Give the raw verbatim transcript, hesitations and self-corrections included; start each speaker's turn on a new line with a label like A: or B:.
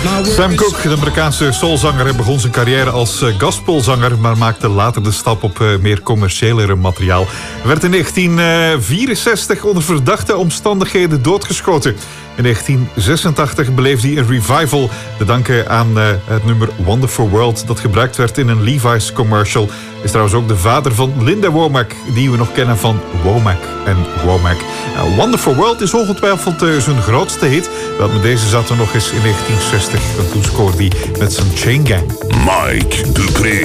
A: Sam Cooke, de Amerikaanse soulzanger, begon zijn carrière als gospelzanger, maar maakte later de stap op meer commerciëlere materiaal. Hij werd in negentien vierenzestig onder verdachte omstandigheden doodgeschoten. In negentien zesentachtig beleefde hij een revival te danken aan het nummer Wonderful World dat gebruikt werd in een Levi's commercial. Hij is trouwens ook de vader van Linda Womack, die we nog kennen van Womack en Womack. Nou, Wonderful World is ongetwijfeld uh, zijn grootste hit. Wel, met deze zaten we nog eens in negentien zestig en toen scoorde hij met zijn Chain Gang.
B: Mike Dupree.